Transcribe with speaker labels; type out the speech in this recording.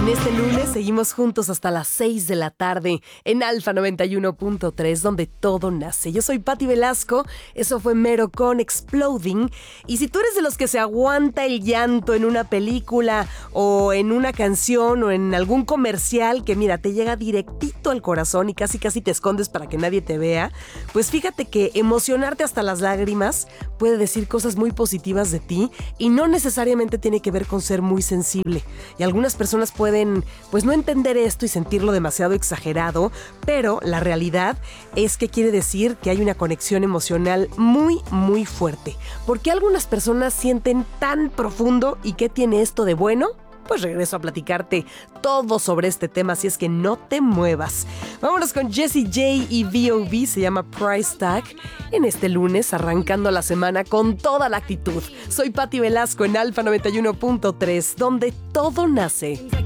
Speaker 1: En este lunes seguimos juntos hasta las 6 de la tarde en Alfa 91.3, donde todo nace. Yo soy Patti Velasco, eso fue Mero con Exploding. Y si tú eres de los que se aguanta el llanto en una película o en una canción o en algún comercial que mira, te llega directito al corazón y casi te escondes para que nadie te vea, pues fíjate que emocionarte hasta las lágrimas puede decir cosas muy positivas de ti y no necesariamente tiene que ver con ser muy sensible. Y algunas personas pueden pues no entender esto y sentirlo demasiado exagerado, pero la realidad es que quiere decir que hay una conexión emocional muy fuerte. ¿Por qué algunas personas sienten tan profundo y qué tiene esto de bueno? Pues regreso a platicarte todo sobre este tema, así es que no te muevas. Vámonos con Jessie J y B.O.B, se llama Price Tag, en este lunes, arrancando la semana con toda la actitud. Soy Patti Velasco en Alfa 91.3, donde todo nace.